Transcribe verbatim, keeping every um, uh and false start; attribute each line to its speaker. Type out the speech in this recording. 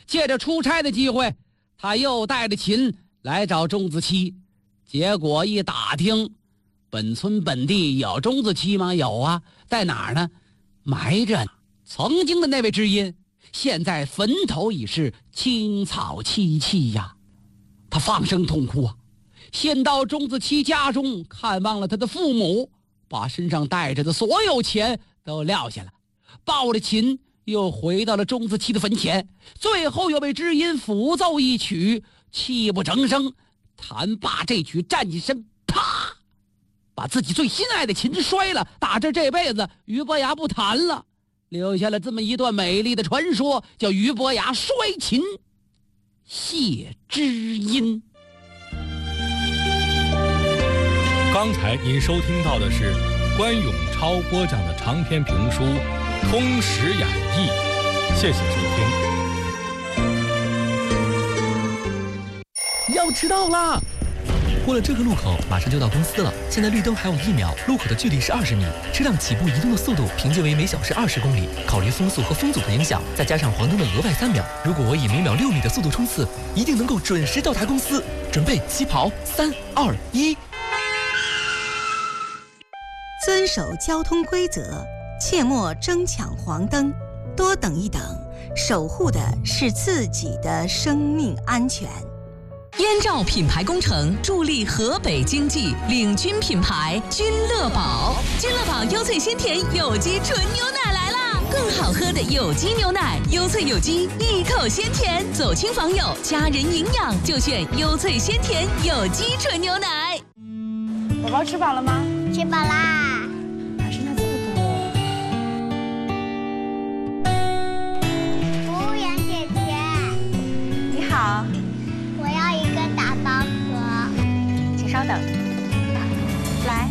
Speaker 1: 借着出差的机会，他又带着琴来找钟子期。结果一打听，本村本地有钟子期吗？有啊，在哪儿呢？埋着呢。曾经的那位知音，现在坟头已是青草萋萋呀。他放声痛哭啊，先到钟子期家中看望了他的父母，把身上带着的所有钱都撂下了，抱着琴又回到了钟子期的坟前，最后又被知音抚奏一曲，泣不成声。弹罢这曲，站起身，啪，把自己最心爱的琴摔了。打这这辈子俞伯牙不弹了，留下了这么一段美丽的传说，叫俞伯牙摔琴谢知音。
Speaker 2: 刚才您收听到的是关永超播讲的长篇评书《通史演义》，谢谢收听。
Speaker 3: 要迟到啦！过了这个路口，马上就到公司了。现在绿灯还有一秒，路口的距离是二十米。车辆起步移动的速度平均为每小时二十公里。考虑风速和风阻的影响，再加上黄灯的额外三秒，如果我以每秒六米的速度冲刺，一定能够准时到达公司。准备起跑，三二一。
Speaker 4: 遵守交通规则，切莫争抢黄灯，多等一等，守护的是自己的生命安全。
Speaker 5: 燕赵品牌工程助力河北经济，领军品牌君乐宝。君乐宝优萃鲜甜有机纯牛奶来啦！更好喝的有机牛奶，优萃有机，一口鲜甜，走亲访友，家人营养就选优萃鲜甜有机纯牛奶。
Speaker 6: 宝宝吃饱了吗？
Speaker 7: 吃饱啦。
Speaker 6: 还剩下这么多。
Speaker 7: 服务员姐姐，
Speaker 6: 你好。
Speaker 7: 我要一个打包盒。
Speaker 6: 请稍等。